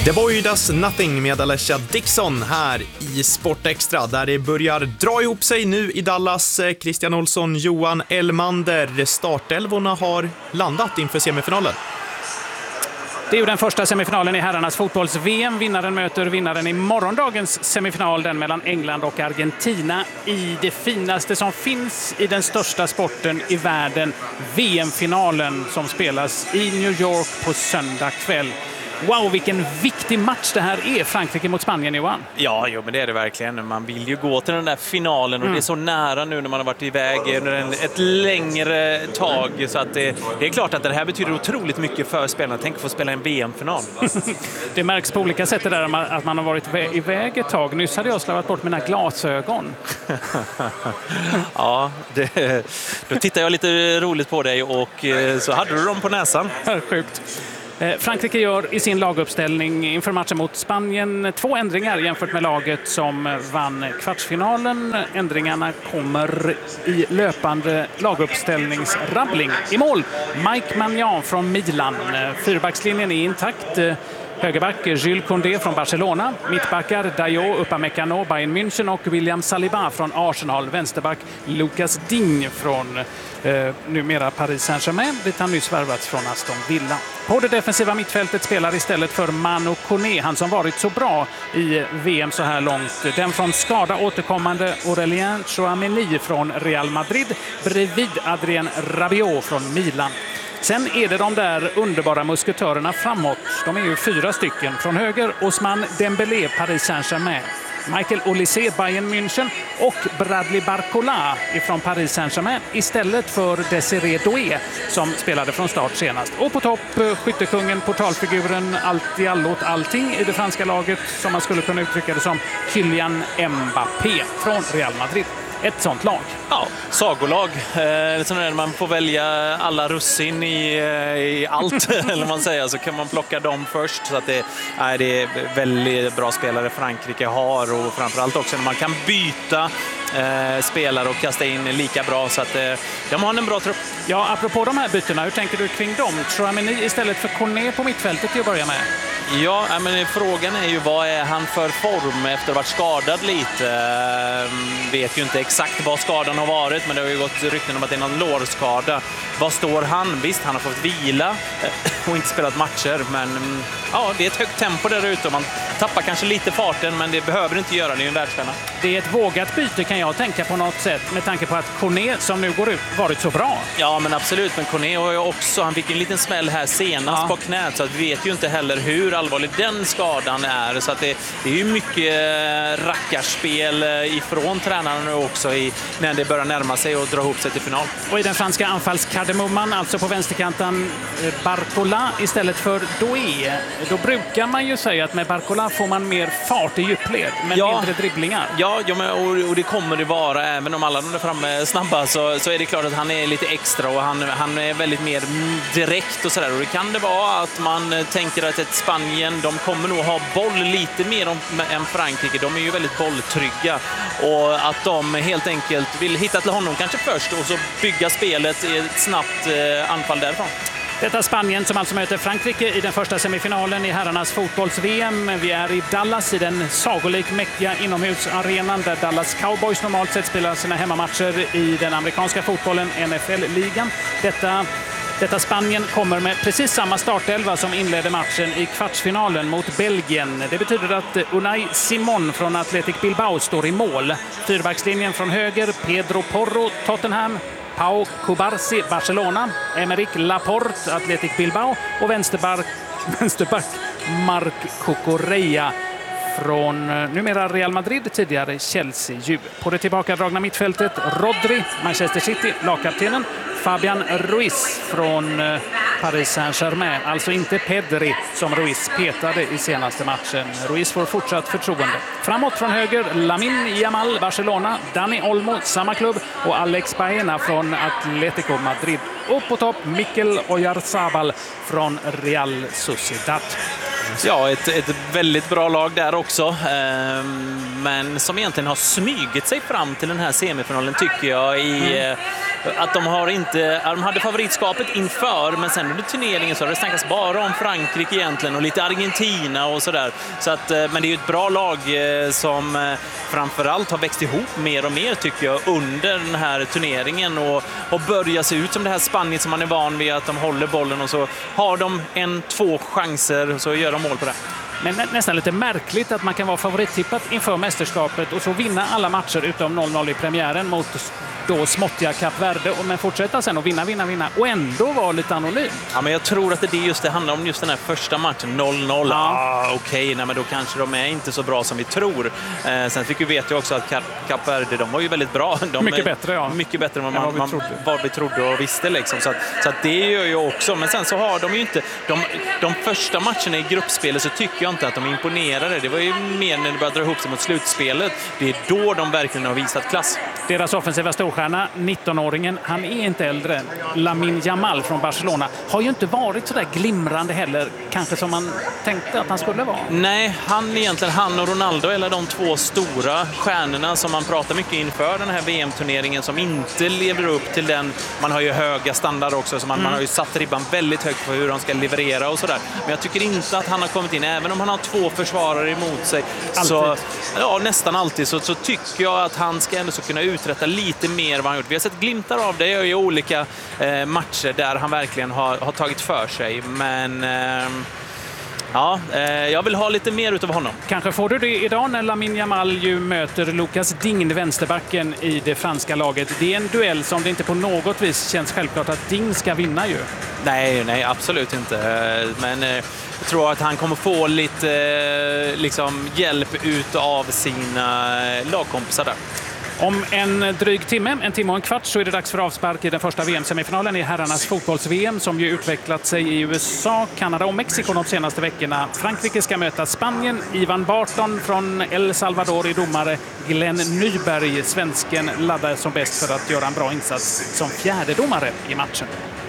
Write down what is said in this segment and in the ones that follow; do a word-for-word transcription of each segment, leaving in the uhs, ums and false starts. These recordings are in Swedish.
The Boy Does Nothing med Alessia Dixon här i Sport Extra, där det börjar dra ihop sig nu i Dallas. Christian Olsson, Johan Elmander, startelvorna har landat inför semifinalen. Det är ju den första semifinalen i herrarnas fotbolls-V M. Vinnaren möter vinnaren i morgondagens semifinal, den mellan England och Argentina, i det finaste som finns i den största sporten i världen, V M-finalen som spelas i New York på söndag kväll. Wow, vilken viktig match det här är, Frankrike mot Spanien, Johan. Ja, jo, men det är det verkligen. Man vill ju gå till den där finalen och mm. det är så nära nu när man har varit iväg under en, ett längre tag. Så att det, det är klart att det här betyder otroligt mycket för spelarna. Tänk att få spela en V M-final. Det märks på olika sätt det där att man har varit iväg ett tag. Nyss hade jag slavat bort mina glasögon. Ja, det, då tittar jag lite roligt på dig och så hade du dem på näsan. Sjukt. Frankrike gör i sin laguppställning inför matchen mot Spanien två ändringar jämfört med laget som vann kvartsfinalen. Ändringarna kommer i löpande laguppställningsrabbling. I mål, Mike Maignan från Milan. Fyrbackslinjen är intakt. Högerback Jules Koundé från Barcelona. Mittbackar Dayot, Upamecano, Bayern München och William Saliba från Arsenal. Vänsterback Lucas Digne från eh, numera Paris Saint-Germain, dit han nyss värvats från Aston Villa. På det defensiva mittfältet spelar istället för Manu Koné, han som varit så bra i V M så här långt. Den från skada återkommande Aurélien Tchouameni från Real Madrid bredvid Adrien Rabiot från Milan. Sen är det de där underbara musketörerna framåt. De är ju fyra stycken. Från höger Ousmane Dembélé, Paris Saint-Germain. Michael Olise, Bayern München och Bradley Barcola från Paris Saint-Germain istället för Desiré Doué som spelade från start senast. Och på topp skyttekungen, portalfiguren, allt i allot allting i det franska laget, som man skulle kunna uttrycka det som, Kylian Mbappé från Real Madrid. Ett sånt lag. Ja, sagolag. Eh, så när man får välja alla russin i, i allt, eller man säger, så kan man plocka dem först. Så att det, nej, det är väldigt bra spelare Frankrike har, och framförallt också när man kan byta eh, spelare och kasta in lika bra. Så att eh, de har en bra trupp. Ja, apropå de här bytena, hur tänker du kring dem? Tchouameni istället för Koné på mittfältet till att börja med. Ja, men frågan är ju vad är han för form efter att ha varit skadad lite. Eh, vet ju inte exakt vad skadan har varit, men det har ju gått rykten om att det är någon lårskada. Vad står han? Visst, han har fått vila och inte spelat matcher, men ja, det är ett högt tempo där ute. Man tappar kanske lite farten, men det behöver inte göra, det är ju en världsstjärna. Det är ett vågat byte, kan jag tänka på något sätt, med tanke på att Koné som nu går ut varit så bra. Ja, men absolut, men Koné har ju också, han fick en liten smäll här senast ja. på knät, så att vi vet ju inte heller hur allvarlig den skadan är, så att det, det är ju mycket rackarspel ifrån tränarna nu också i, när det börjar närma sig och dra ihop sig till final. Och i den franska anfallskardemumman, alltså på vänsterkanten Barcola istället för Doué, då brukar man ju säga att med Barcola får man mer fart i djupled, men ja. mindre dribblingar. Ja, ja men, och, och det kommer det vara, även om alla de där framme är snabba, så, så är det klart att han är lite extra och han, han är väldigt mer direkt och sådär. Och det kan det vara att man tänker att ett Spanien, de kommer nog ha boll lite mer om, än Frankrike. De är ju väldigt bolltrygga, och att de helt enkelt vill hitta till honom kanske först och så bygga spelet i ett snabbt eh, anfall därifrån. Detta Spanien som alltså möter Frankrike i den första semifinalen i herrarnas fotbolls-V M. Vi är i Dallas i den sagolik mäktiga inomhusarenan där Dallas Cowboys normalt sett spelar sina hemmamatcher i den amerikanska fotbollen, N F L-ligan. Detta Detta Spanien kommer med precis samma startelva som inledde matchen i kvartsfinalen mot Belgien. Det betyder att Unai Simon från Athletic Bilbao står i mål. Fyrbackslinjen från höger, Pedro Porro, Tottenham, Pau Cubarsí, Barcelona, Emerick Laporte, Athletic Bilbao och vänsterback, vänsterback Marc Cucurella från numera Real Madrid, tidigare Chelsea. På det tillbakadragna mittfältet Rodri, Manchester City, lagkaptenen, Fabian Ruiz från Paris Saint-Germain. Alltså inte Pedri som Ruiz petade i senaste matchen. Ruiz får fortsatt förtroende. Framåt från höger Lamine Yamal, Barcelona, Dani Olmo, samma klubb, och Alex Baena från Atletico Madrid. Och på topp Mikel Oyarzabal från Real Sociedad. Ja, ett, ett väldigt bra lag där också, men som egentligen har smygit sig fram till den här semifinalen, tycker jag, i, mm. att de har inte, de hade favoritskapet inför, men sen under turneringen så har det snackats bara om Frankrike egentligen och lite Argentina och sådär. Så att, men det är ju ett bra lag som framförallt har växt ihop mer och mer tycker jag under den här turneringen och, och börjar se ut som det här Spanien som man är van vid, att de håller bollen och så har de en, två chanser och så gör de mål på det. Men nä nästan lite märkligt att man kan vara favorittippat inför mästerskapet och så vinna alla matcher utom noll noll i premiären mot då småttiga Kap Verde, men fortsätta sen och vinna, vinna, vinna och ändå vara lite anonym. Ja, men jag tror att det är just det handlar om just den här första matchen, noll noll. Ja. Ah, okej, okay, men då kanske de är inte så bra som vi tror. Eh, sen fick vi vet ju också att Kap, Kap Verde, de var ju väldigt bra. De mycket är, bättre, ja. Mycket bättre än vad, man, vad, vi man, vad vi trodde och visste liksom. Så att, så att det gör ju också. Men sen så har de ju inte, de, de första matcherna i gruppspelet så tycker jag inte att de imponerade. Det var ju mer när det började dra ihop sig mot slutspelet. Det är då de verkligen har visat klass. Deras offensiva storstjärna, nittonåringen, han är inte äldre. Lamine Yamal från Barcelona har ju inte varit så där glimrande heller, kanske som man tänkte att han skulle vara. Nej, han egentligen, han och Ronaldo, eller de två stora stjärnorna som man pratar mycket inför den här V M-turneringen som inte lever upp till den. Man har ju höga standard också, så man, mm. man har ju satt ribban väldigt högt på hur de ska leverera och sådär. Men jag tycker inte att han har kommit in, även om han har två försvarare emot sig. Så, ja, nästan alltid så, så tycker jag att han ska ändå så kunna uträtta lite mer vad han gjort. Vi har sett glimtar av det i olika eh, matcher där han verkligen har, har tagit för sig. Men eh, ja, eh, jag vill ha lite mer utav honom. Kanske får du det idag när Lamine Yamal ju möter Lucas Digne, vänsterbacken i det franska laget. Det är en duell som det inte på något vis känns självklart att Digne ska vinna ju. Nej, nej, absolut inte. Men eh, jag tror att han kommer få lite eh, liksom, hjälp ut av sina lagkompisar där. Om en dryg timme, en timme och en kvart, så är det dags för avspark i den första V M-semifinalen i herrarnas fotbolls-V M som ju utvecklat sig i U S A, Kanada och Mexiko de senaste veckorna. Frankrike ska möta Spanien. Ivan Barton från El Salvador i domare. Glenn Nyberg, svensken, laddar som bäst för att göra en bra insats som fjärde domare i matchen.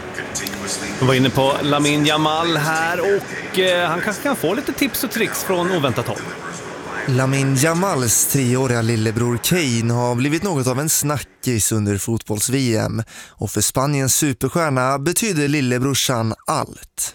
Vi var inne på Lamine Yamal här och eh, han kanske kan få lite tips och tricks från oväntat håll. Lamine Yamals treåriga lillebror Kane har blivit något av en snackis under fotbolls-V M. Och för Spaniens superstjärna betyder lillebrorsan allt.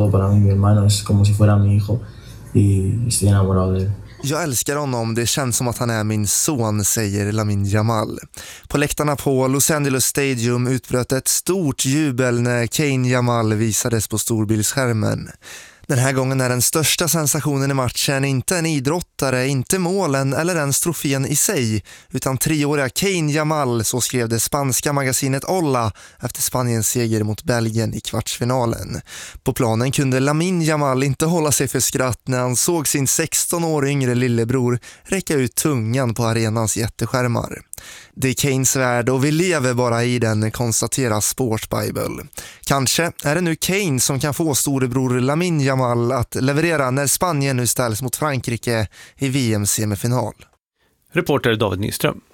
Jag älskar honom, det känns som att han är min son, säger Lamine Yamal. På läktarna på Los Angeles Stadium utbröt ett stort jubel när Kane Yamal visades på storbildsskärmen. Den här gången är den största sensationen i matchen inte en idrottare, inte målen eller ens trofén i sig, utan treåriga Kane Yamal, så skrev det spanska magasinet Olla efter Spaniens seger mot Belgien i kvartsfinalen. På planen kunde Lamine Yamal inte hålla sig för skratt när han såg sin sexton år yngre lillebror räcka ut tungan på arenans jätteskärmar. Det är Kanes värld och vi lever bara i den, konstaterar Sportbible. Kanske är det nu Kane som kan få storebror Lamine Yamal att leverera när Spanien nu ställs mot Frankrike i V M-semifinal. Reporter David Nyström.